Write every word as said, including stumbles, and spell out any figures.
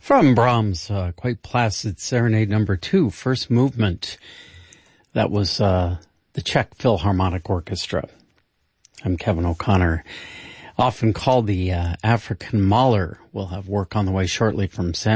From Brahms' uh, quite placid Serenade Number Two, first movement. That was uh, the Czech Philharmonic Orchestra. I'm Kevin O'Connor, often called the uh, African Mahler. We'll have work on the way shortly from Sam